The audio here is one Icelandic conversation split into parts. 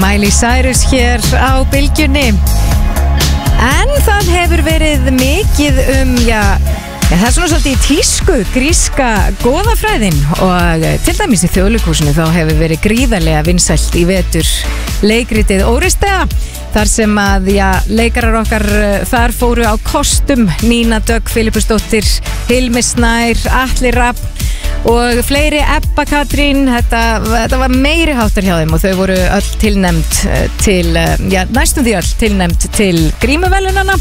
Miley Cyrus hér á bylgjunni. En það hefur verið mikið það er svona svolítið í tísku gríska goðafræðin og til dæmis í Þjóðleikhúsinu þá hefur verið gríðarlega vinsælt í vetur leikritið Óristea þar sem að leikarar okkar þar fóru á kostum Nína Dögg Filippusdóttir, Hilmi Snær, Atli Rafn og fleiri, Ebba Katrín. Þetta var meiri háttar hjá þeim og þau voru öll tilnefnd til næstum því öll tilnefnd til grímuverðlaunanna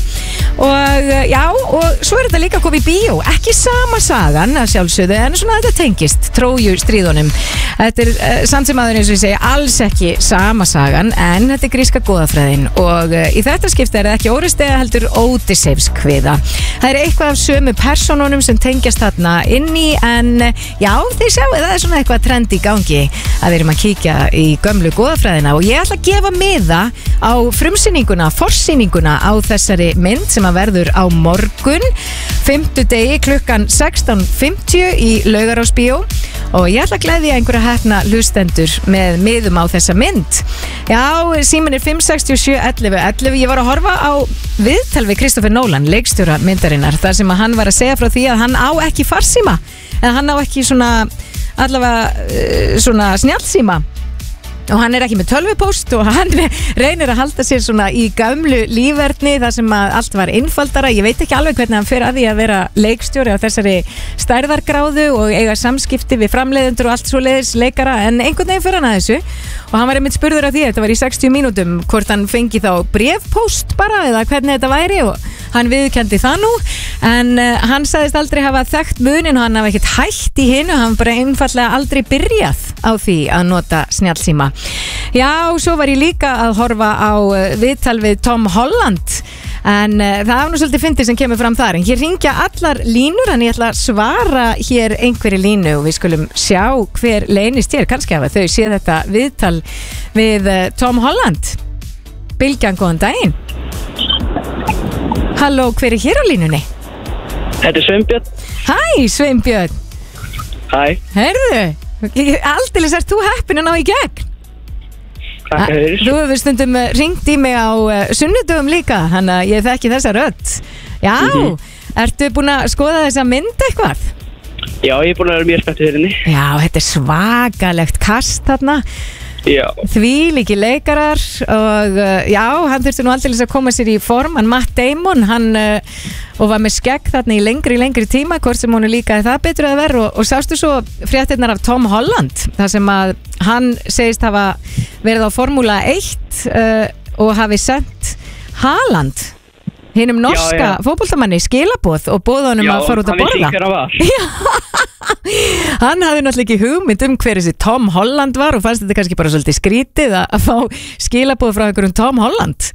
og svo er þetta líka komið í bíó, ekki sama sagan að sjálfsögðu en svona þetta tengist Tróju stríðunum. Þetta er samt sem aður eins og ég segi alls ekki sama sagan en þetta er gríska goðafræðin og í þetta skipti er það ekki Óristea heldur Ódysseifskviða. Það er eitthvað af sömu persónunum sem tengjast þarna inn í en þið sjáu það er svona eitthvað trend í gangi að við erum að kíkja í gömlu goðafræðina og ég ætla að gefa miða á frumsýninguna, forsýninguna á þessari mynd sem að verður á morgun 5. degi klukkan 16:50 í Laugarásbíó og ég ætla að gleðja einhverja heppna hlustendur með miðum á þessa mynd. Síminn er 567 11 11. Ég var að horfa á viðtal við Christopher Nolan, leikstjóra myndarinnar, þar sem að hann var að segja frá því að hann á ekki farsíma en hann á ekki allavega snjallsíma og hann er ekki með tölvupóst og hann reynir að halda sér svona í gamlu lífverðni þar sem að allt var einfaldara. Ég veit ekki alveg hvernig hann fer að því að vera leikstjóri á þessari stærðargráðu og eiga samskipti við framleiðendur og allt svo leiðis leikara en einhvern veginn fer hann að þessu og hann var einmitt spurður af því, þetta var í 60 mínútum hvort hann fengi þá bréfpóst bara eða hvernig þetta væri og hann viðurkenndi það nú en hann sagðist aldrei hafa þekkt munin og hann hafa ekkert hætt í hinu, hann bara einfallega aldrei byrjað á því að nota snjallsíma. Svo var ég líka að horfa á viðtal við Tom Holland en það var nú svolítið fyndið sem kemur fram þar en hér hringja allar línur en ég ætla að svara hér einhverju línu og við skulum sjá hver leynist hér, kannski hafa þau séð þetta viðtal við Tom Holland. Bylgjan, góðan daginn. Halló, hver er hér á línunni? Þetta er Sveinbjörn. Hæ, Sveinbjörn. Hæ. Heyrðu, aldeilis ert þú heppin að ná í gegn. Takk fyrir. Þú hefur stundum ringt í mig á sunnudögum líka, þannig að ég þekki þessa rödd. Ertu búin að skoða þessa mynd eitthvað? Já, ég er búin að vera mjög spenntið fyrir henni. Þetta er svakalegt kast þarna. Þvílíkir leikarar og hann þurfti nú aldrei að koma sér í form hann Matt Damon, hann og var með skegg þarna í lengri tíma hvort sem hún líkaði það betur að vera og sástu svo fréttirnar af Tom Holland þar sem að hann segist hafa verið á Formúla 1 og hafi sendt Haaland hinum norska fótboltamanni skilaboð og boða honum að fara út að borða. Hann vissi hver hann var. Hann hafði náttúrulega ekki hugmynd hver þessi Tom Holland var og fannst þetta kannski bara svolítið skrítið að fá skilaboð frá einhverjum Tom Holland.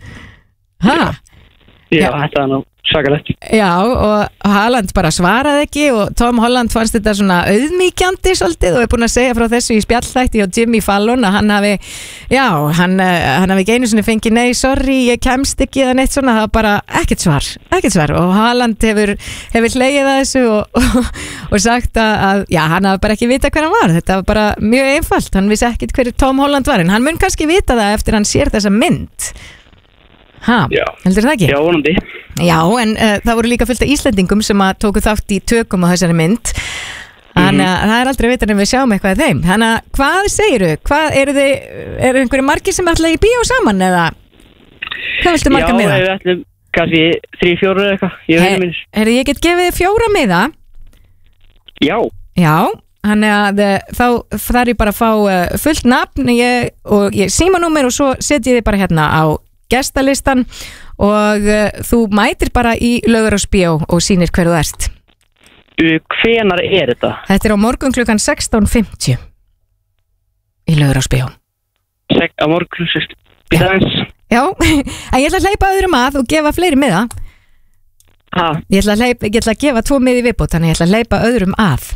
Þetta er nú svakalegt. Og Haaland bara svaraði ekki og Tom Holland fannst þetta svona auðmýkjandi svolítið og er búin að segja frá þessu í spjallþætti og Jimmy Fallon að hann hafi ekki einu sinni fengið nei, sorry, ég kemst ekki eða neitt svona, það var bara ekkert svar og Haaland hefur hlegið að þessu og sagt að hann hafi bara ekki vita hver hann var, þetta var bara mjög einfalt, hann vissi ekkert hver Tom Holland var en hann mun kannski vita það eftir hann sér þessa mynd. Heldur það ekki? Já, vonandi. En það voru líka fullt af Íslendingum sem að tóku þátt í tökum á þessari mynd þannig að það er aldrei vitan ef við sjáum eitthvað af þeim. Þannig að hvað segiru? Eru einhverju margir sem ætla í bíó saman eða hvað viltu marga miða? Við ætlum kannski 3-4 eða eitthvað. Ég get gefið 4 miða. Já, þannig að þá þarf ég bara að fá fullt nafn og símanúmer og svo set ég þið bara hérna á gestalistan og þú mætir bara í Laugarásbíó og sýnir hver þú ert. Hvenær er þetta? Þetta er á morgun klukkan 16:50 í Laugarásbíó. Á morgun 16:50? Já, en ég ætla að hleypa öðrum að og gefa fleiri miða. Ég ætla að gefa 2 miði viðbót, þannig ég ætla að hleypa öðrum að.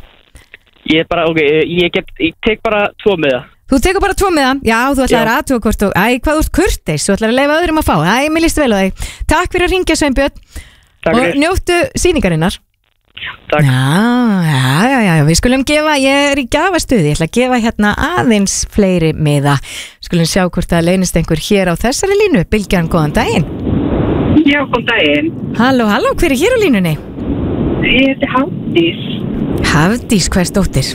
Ég tek bara 2 miða. Þú tekur bara 2 miða, þú ætlar að aðtuga hvort og hvað þú ert kurteis, þú ætlar að leyfa öðrum að fá. Mér líst vel á þig. Takk fyrir að ringja Sveinbjörn og njóttu sýningarinnar. takk. Já, við skulum gefa, ég í gjafastuði, ég ætla að gefa hérna aðeins fleiri miða. Skulum sjá hvort það leynist einhver hér á þessari línu. Bylgjan, góðan daginn. Já, góðan daginn. Halló, hver hér á línunni? Ég heiti Hafdís. Hafdís, hvers dóttir?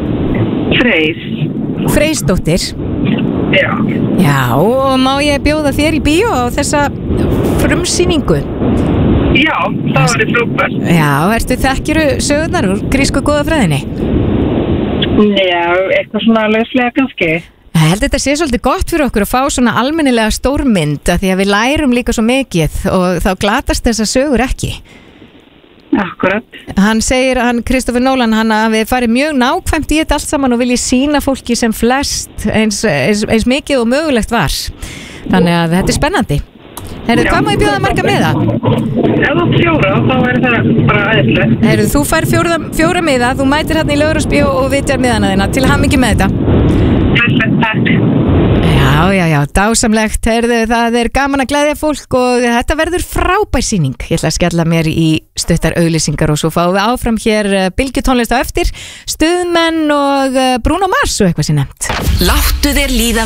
Freysdóttir. Já. Já, og má ég bjóða þér í bíó á þessa frumsýningu? Já, það var frábært. Já, ertu þekkiru sögurnar úr grísku goðafræðinni? Já, eitthvað svona lauslega kannski. Ég held þetta sé svolítið gott fyrir okkur að fá svona almennilega stórmynd af því að við lærum líka svo mikið og þá glatast þessa sögur ekki. Akkurat. Hann segir, Kristoffer Nolan, hann að við farið mjög nákvæmt í þetta allt saman og vilji sýna fólki sem flest eins mikið og mögulegt var. Þannig að þetta er spennandi. Herru, hvað má ég bjóða marga miða? Ef þú 4, þá er það bara æðislega. Herru, þú fær 4 miða, þú mætir hérna í Laugarásbíó og vitjar miðana þína. Til hamingju með þetta. Takk. Já, dásamlegt. Herðu, það er gaman að gleðja fólk og þetta verður frábær sýning. Ég ætla að skella mér í stuttar auglýsingar og svo fáum við áfram hér bylgjutónlist á eftir, Stuðmenn og Bruno Mars og eitthvað sem nefnt. Láttu þér líða